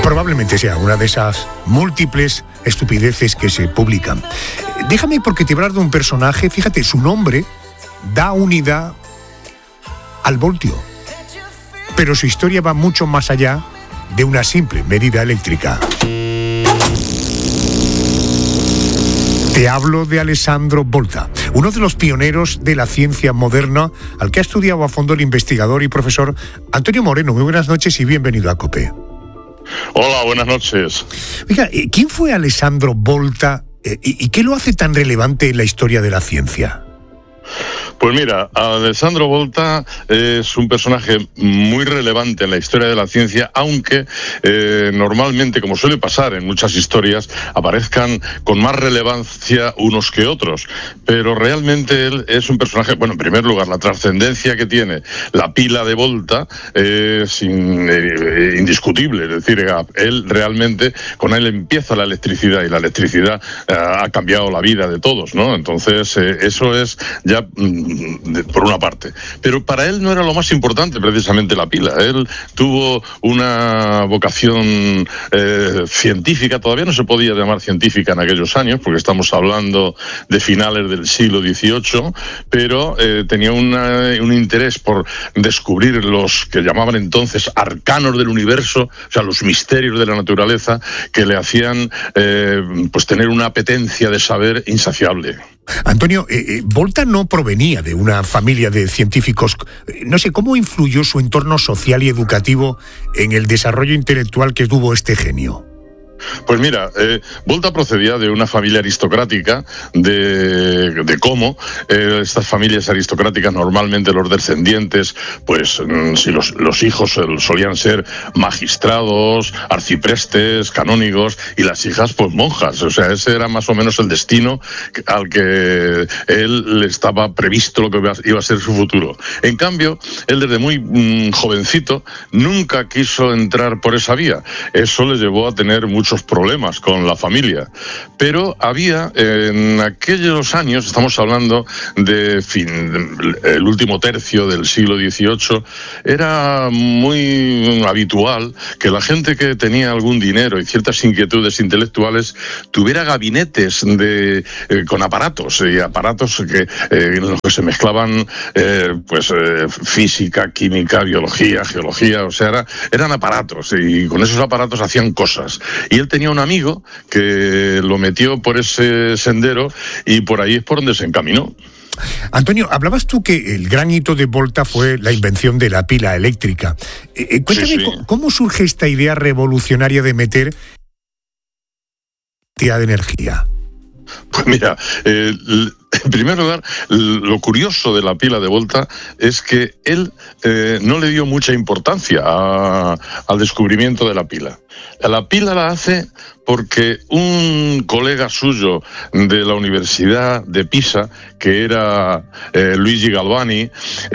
Probablemente sea una de esas múltiples estupideces que se publican. Déjame porque te hablar de un personaje, fíjate, su nombre da unidad al voltio, pero su historia va mucho más allá de una simple medida eléctrica. Te hablo de Alessandro Volta, uno de los pioneros de la ciencia moderna, al que ha estudiado a fondo el investigador y profesor Antonio Moreno. Muy buenas noches y bienvenido a COPE. Hola, buenas noches. Oiga, ¿quién fue Alessandro Volta y qué lo hace tan relevante en la historia de la ciencia? Pues mira, Alessandro Volta es un personaje muy relevante en la historia de la ciencia, aunque normalmente, como suele pasar en muchas historias, aparezcan con más relevancia unos que otros. Pero realmente él es un personaje, bueno, en primer lugar, la trascendencia que tiene la pila de Volta es indiscutible. Es decir, con él empieza la electricidad y la electricidad ha cambiado la vida de todos, ¿no? Entonces, eso es ya por una parte. Pero para él no era lo más importante precisamente la pila. Él tuvo una vocación científica, todavía no se podía llamar científica en aquellos años, porque estamos hablando de finales del siglo XVIII, pero tenía un interés por descubrir los que llamaban entonces arcanos del universo, o sea, los misterios de la naturaleza, que le hacían pues tener una apetencia de saber insaciable. Antonio, Volta no provenía de una familia de científicos. No sé, ¿cómo influyó su entorno social y educativo en el desarrollo intelectual que tuvo este genio? Pues mira, Volta procedía de una familia aristocrática de Como. Estas familias aristocráticas, normalmente los descendientes, pues si los hijos solían ser magistrados, arciprestes, canónigos, y las hijas pues monjas. O sea, ese era más o menos el destino al que él le estaba previsto lo que iba a ser su futuro. En cambio, él desde muy jovencito nunca quiso entrar por esa vía. Eso le llevó a tener muchos problemas con la familia, pero había en aquellos años, estamos hablando de el último tercio del siglo XVIII, era muy habitual que la gente que tenía algún dinero y ciertas inquietudes intelectuales tuviera gabinetes con aparatos en los que se mezclaban física, química, biología, geología. O sea, eran aparatos, y con esos aparatos hacían cosas. Y él tenía un amigo que lo metió por ese sendero, y por ahí es por donde se encaminó. Antonio, hablabas tú que el gran hito de Volta fue la invención de la pila eléctrica. Cuéntame, sí. ¿Cómo surge esta idea revolucionaria de meter cantidad de energía? Pues mira, en primer lugar, lo curioso de la pila de Volta es que él no le dio mucha importancia al descubrimiento de la pila. La pila la hace porque un colega suyo de la Universidad de Pisa, que era Luigi Galvani,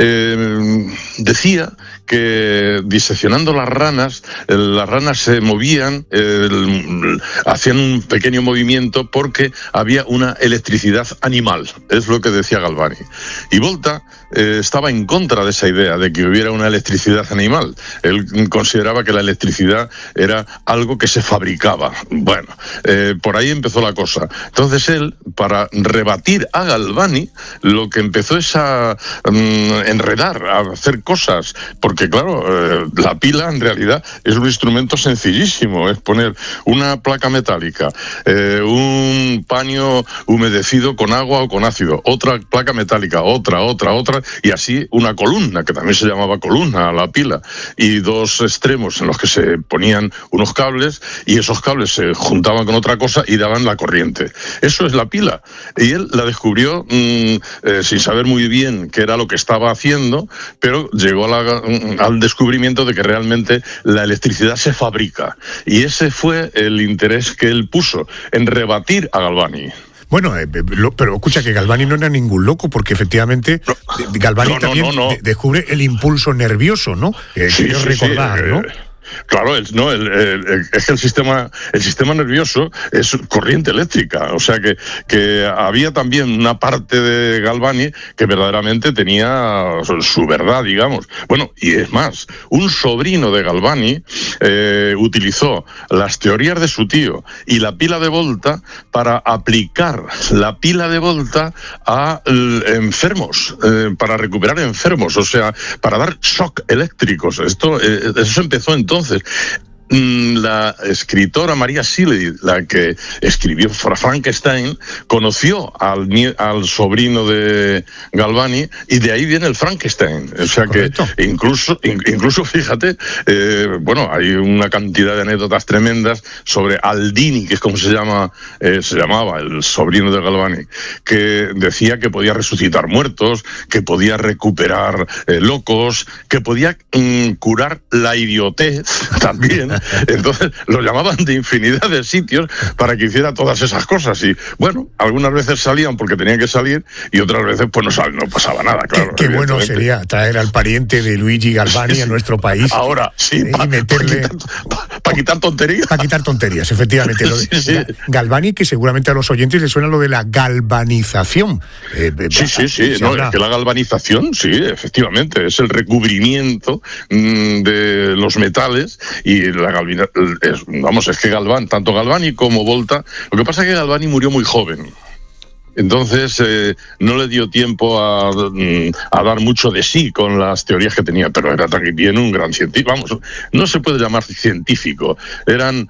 decía que diseccionando las ranas se movían, hacían un pequeño movimiento porque había una electricidad animal, es lo que decía Galvani. Y Volta estaba en contra de esa idea de que hubiera una electricidad animal. Él consideraba que la electricidad era algo que se fabricaba. Bueno, por ahí empezó la cosa. Entonces él, para rebatir a Galvani, lo que empezó es a enredar, a hacer cosas, porque claro, la pila en realidad es un instrumento sencillísimo, es poner una placa metálica, un paño humedecido con agua o con ácido, otra placa metálica, otra, y así una columna, que también se llamaba columna a la pila, y dos extremos en los que se ponían unos cables, y esos cables se juntaban con otra cosa y daban la corriente. Eso es la pila. Y él la descubrió sin saber muy bien qué era lo que estaba haciendo, pero llegó al descubrimiento de que realmente la electricidad se fabrica. Y ese fue el interés que él puso en rebatir a Galvani. Bueno, pero escucha, que Galvani no era ningún loco, porque efectivamente Galvani también descubre el impulso nervioso, ¿no? Quiero recordar, ¿no? Claro, es que el sistema nervioso es corriente eléctrica, o sea que había también una parte de Galvani que verdaderamente tenía su verdad, digamos. Bueno, y es más, un sobrino de Galvani utilizó las teorías de su tío y la pila de Volta para aplicar la pila de Volta a enfermos, para recuperar enfermos, o sea, para dar shock eléctricos. Eso empezó entonces. La escritora María Shelley, la que escribió Frankenstein, conoció al sobrino de Galvani y de ahí viene el Frankenstein. O sea Correcto. Que incluso fíjate, hay una cantidad de anécdotas tremendas sobre Aldini, que es como se llamaba el sobrino de Galvani, que decía que podía resucitar muertos, que podía recuperar locos, que podía curar la idiotez también. Entonces lo llamaban de infinidad de sitios para que hiciera todas esas cosas y bueno, algunas veces salían porque tenían que salir y otras veces pues no pasaba nada, claro. Qué bueno sería traer al pariente de Luigi Galvani a nuestro país. Ahora, sí, y meterle... Para quitar tonterías. Para quitar tonterías, efectivamente. Sí. Galvani, que seguramente a los oyentes les suena lo de la galvanización. Sí. No, es que la galvanización, sí, efectivamente, es el recubrimiento de los metales y es que tanto Galvani como Volta, lo que pasa es que Galvani murió muy joven. Entonces no le dio tiempo a dar mucho de sí con las teorías que tenía, pero era también un gran científico. Vamos, no se puede llamar científico. Eran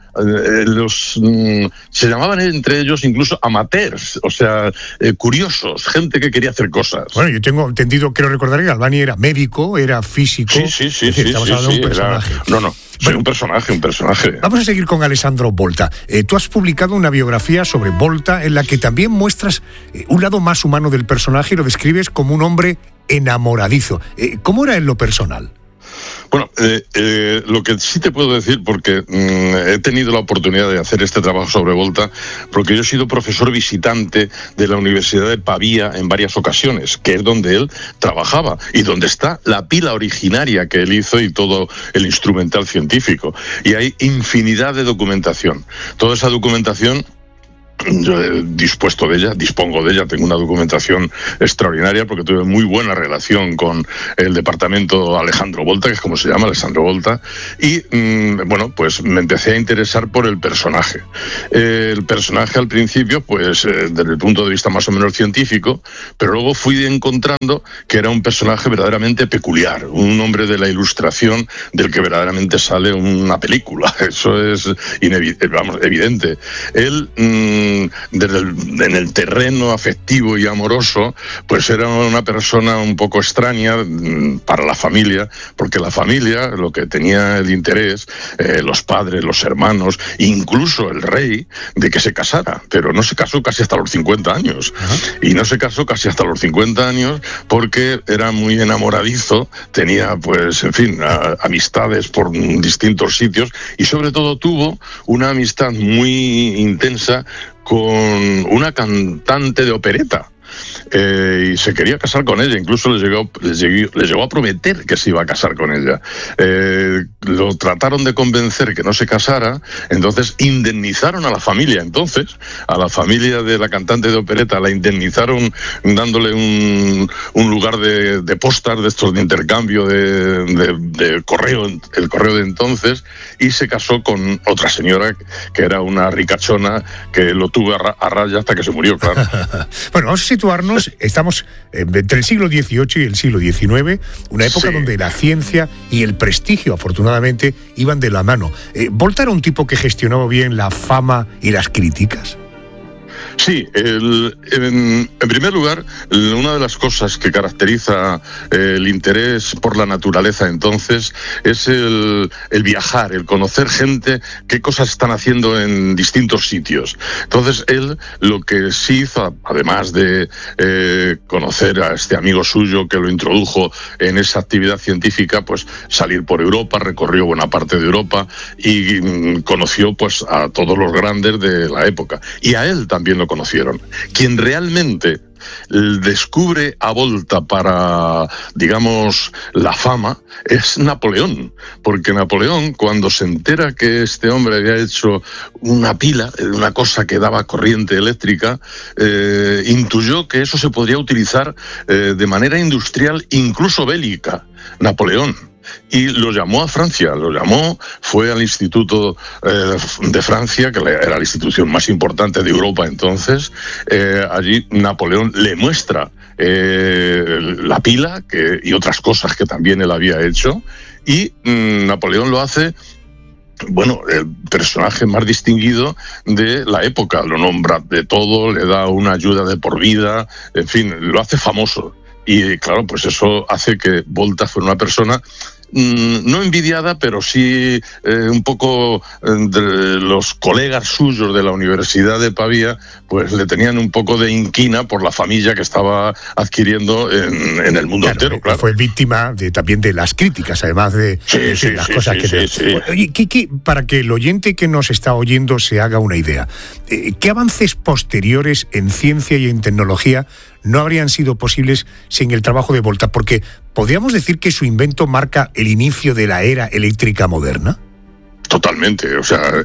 se llamaban entre ellos incluso amateurs, o sea, curiosos, gente que quería hacer cosas. Bueno, yo tengo entendido, quiero recordar que Galvani era médico, era físico. Sí. Estamos hablando de un personaje. Bueno, un personaje. Vamos a seguir con Alessandro Volta. Tú has publicado una biografía sobre Volta en la que también muestras un lado más humano del personaje y lo describes como un hombre enamoradizo. ¿Cómo era en lo personal? Bueno, lo que sí te puedo decir, porque he tenido la oportunidad de hacer este trabajo sobre Volta, porque yo he sido profesor visitante de la Universidad de Pavía en varias ocasiones, que es donde él trabajaba y donde está la pila originaria que él hizo y todo el instrumental científico. Y hay infinidad de documentación. Toda esa documentación yo dispongo de ella, tengo una documentación extraordinaria porque tuve muy buena relación con el departamento Alejandro Volta, que es como se llama, Alessandro Volta, y pues me empecé a interesar por el personaje. El personaje al principio, pues desde el punto de vista más o menos científico, pero luego fui encontrando que era un personaje verdaderamente peculiar, un hombre de la ilustración del que verdaderamente sale una película. Eso es evidente. Él en el terreno afectivo y amoroso, pues era una persona un poco extraña para la familia, porque la familia lo que tenía el interés, los padres, los hermanos, incluso el rey, de que se casara, pero no se casó casi hasta los 50 años. Uh-huh. Y no se casó casi hasta los 50 años porque era muy enamoradizo, tenía pues, en fin, amistades por distintos sitios y sobre todo tuvo una amistad muy intensa con una cantante de opereta. Y se quería casar con ella, incluso les llegó a prometer que se iba a casar con ella. Lo trataron de convencer que no se casara, entonces indemnizaron a la familia. Entonces, a la familia de la cantante de opereta la indemnizaron dándole un lugar de postas de estos de intercambio de correo, el correo de entonces, y se casó con otra señora que era una ricachona que lo tuvo a raya hasta que se murió, claro. Bueno, vamos a situarnos, estamos entre el siglo XVIII y el siglo XIX, una época donde la ciencia y el prestigio, afortunadamente, iban de la mano. ¿Volta era un tipo que gestionaba bien la fama y las críticas? Sí, en primer lugar, una de las cosas que caracteriza el interés por la naturaleza entonces es el viajar, el conocer gente, qué cosas están haciendo en distintos sitios. Entonces él lo que sí hizo, además de conocer a este amigo suyo que lo introdujo en esa actividad científica, pues salir por Europa, recorrió buena parte de Europa y conoció pues a todos los grandes de la época. Y a él también lo conocieron. Quien realmente descubre a Volta para, digamos, la fama, es Napoleón. Porque Napoleón, cuando se entera que este hombre había hecho una pila, una cosa que daba corriente eléctrica, intuyó que eso se podría utilizar de manera industrial, incluso bélica. Napoleón. Y lo llamó a Francia, fue al Instituto de Francia, que era la institución más importante de Europa entonces. Allí Napoleón le muestra la pila y otras cosas que también él había hecho, y Napoleón lo hace, bueno, el personaje más distinguido de la época, lo nombra de todo, le da una ayuda de por vida, en fin, lo hace famoso. Y claro, pues eso hace que Volta fuera una persona no envidiada, pero sí un poco de los colegas suyos de la Universidad de Pavía, pues le tenían un poco de inquina por la familla que estaba adquiriendo en el mundo entero, claro. Fue víctima también de las críticas, además de las cosas que... Oye, para que el oyente que nos está oyendo se haga una idea, ¿qué avances posteriores en ciencia y en tecnología no habrían sido posibles sin el trabajo de Volta? Porque ¿podríamos decir que su invento marca el inicio de la era eléctrica moderna? Totalmente, o sea,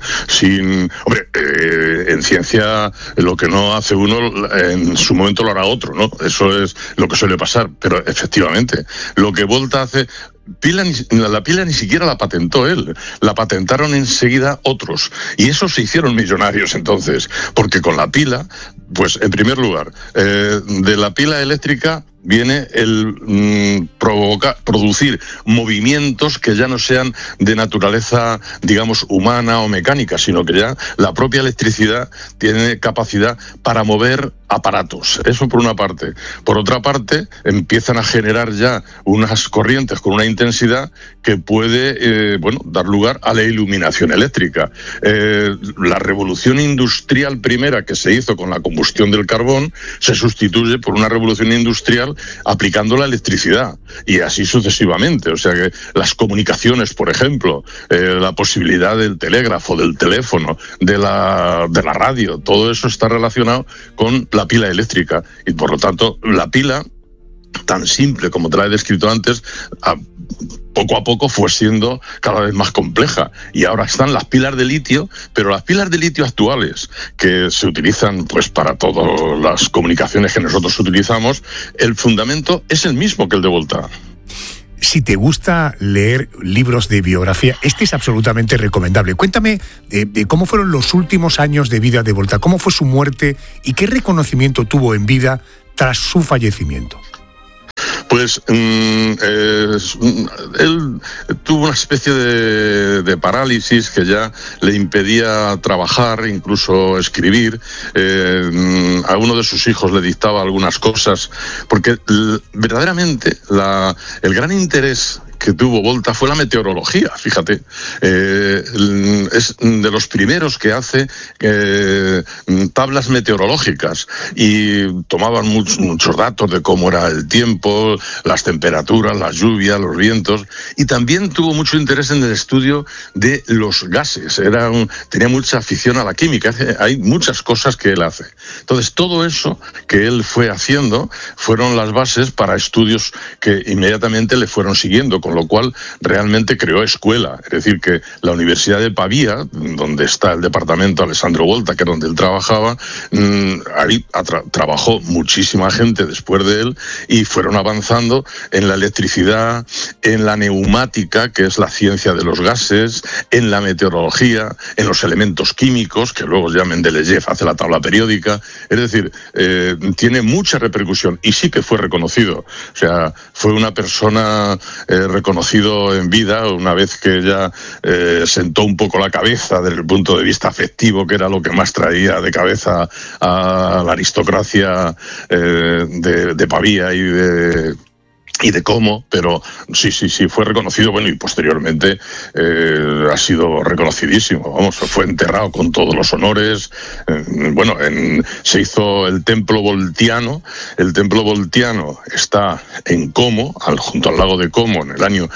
en ciencia lo que no hace uno, en su momento lo hará otro, ¿no? Eso es lo que suele pasar, pero efectivamente, lo que Volta hace... La pila ni siquiera la patentó él, la patentaron enseguida otros, y esos se hicieron millonarios entonces, porque con la pila, pues en primer lugar, de la pila eléctrica viene el producir movimientos que ya no sean de naturaleza, digamos, humana o mecánica, sino que ya la propia electricidad tiene capacidad para mover aparatos. Eso por una parte. Por otra parte, empiezan a generar ya unas corrientes con una intensidad que puede, dar lugar a la iluminación eléctrica. La revolución industrial primera que se hizo con la combustión del carbón se sustituye por una revolución industrial aplicando la electricidad, y así sucesivamente. O sea que las comunicaciones, por ejemplo, la posibilidad del telégrafo, del teléfono, de la radio, todo eso está relacionado con la pila eléctrica, y por lo tanto la pila, tan simple como te la he descrito antes, poco a poco fue siendo cada vez más compleja, y ahora están las pilas de litio, pero las pilas de litio actuales, que se utilizan pues para todas las comunicaciones que nosotros utilizamos, el fundamento es el mismo que el de Volta. Si te gusta leer libros de biografía, este es absolutamente recomendable. Cuéntame cómo fueron los últimos años de vida de Volta, cómo fue su muerte y qué reconocimiento tuvo en vida tras su fallecimiento. Pues él tuvo una especie de parálisis que ya le impedía trabajar, incluso escribir. A uno de sus hijos le dictaba algunas cosas, porque verdaderamente el gran interés que tuvo Volta fue la meteorología, fíjate. Es de los primeros que hace tablas meteorológicas, y tomaban muchos datos de cómo era el tiempo, las temperaturas, las lluvias, los vientos, y también tuvo mucho interés en el estudio de los gases. Tenía mucha afición a la química. Hay muchas cosas que él hace. Entonces, todo eso que él fue haciendo fueron las bases para estudios que inmediatamente le fueron siguiendo, con lo cual realmente creó escuela. Es decir, que la Universidad de Pavía, donde está el departamento Alessandro Volta, que es donde él trabajaba, ahí trabajó muchísima gente después de él, y fueron avanzando en la electricidad, en la neumática, que es la ciencia de los gases, en la meteorología, en los elementos químicos, que luego ya Mendeleev hace la tabla periódica. Es decir, tiene mucha repercusión, y sí que fue reconocido. O sea, fue una persona reconocido en vida, una vez que ya sentó un poco la cabeza desde el punto de vista afectivo, que era lo que más traía de cabeza a la aristocracia de Pavía y y de cómo, pero sí, fue reconocido, bueno, y posteriormente ha sido reconocidísimo, vamos, fue enterrado con todos los honores, se hizo el templo voltiano está en Como, junto al lago de Como, en el año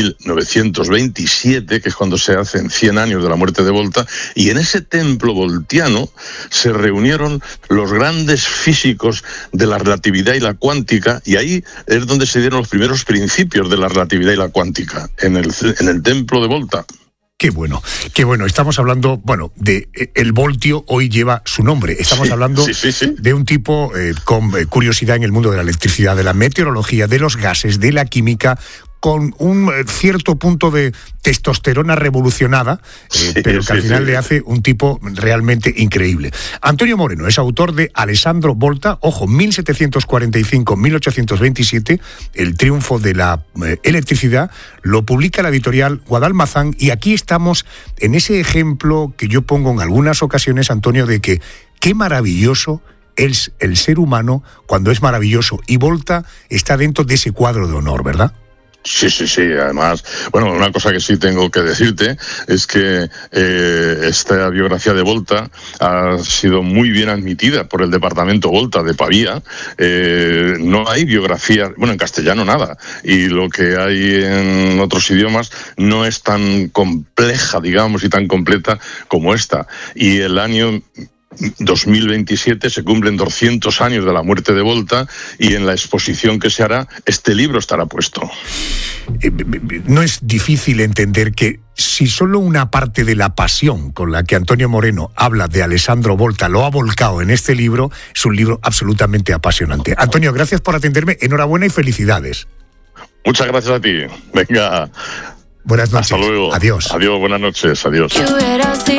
1927, que es cuando se hacen 100 años de la muerte de Volta, y en ese templo voltiano se reunieron los grandes físicos de la relatividad y la cuántica, y ahí es donde se dieron los primeros principios de la relatividad y la cuántica, en el templo de Volta. Qué bueno. Estamos hablando, de el voltio hoy lleva su nombre. Estamos hablando de un tipo con curiosidad en el mundo de la electricidad, de la meteorología, de los gases, de la química, con un cierto punto de testosterona revolucionada, pero que al final le hace un tipo realmente increíble. Antonio Moreno es autor de Alessandro Volta, 1745-1827, el triunfo de la electricidad, lo publica la editorial Guadalmazán, y aquí estamos en ese ejemplo que yo pongo en algunas ocasiones, Antonio, de que qué maravilloso es el ser humano cuando es maravilloso, y Volta está dentro de ese cuadro de honor, ¿verdad? Sí, además, una cosa que sí tengo que decirte es que esta biografía de Volta ha sido muy bien admitida por el departamento Volta de Pavía. No hay biografía, en castellano nada, y lo que hay en otros idiomas no es tan compleja, digamos, y tan completa como esta. Y el año 2027 se cumplen 200 años de la muerte de Volta, y en la exposición que se hará, este libro estará puesto. No es difícil entender que si solo una parte de la pasión con la que Antonio Moreno habla de Alessandro Volta lo ha volcado en este libro, es un libro absolutamente apasionante. Antonio, gracias por atenderme, enhorabuena y felicidades. Muchas gracias a ti. Venga. Buenas noches. Hasta luego. Adiós. Adiós, buenas noches. Adiós.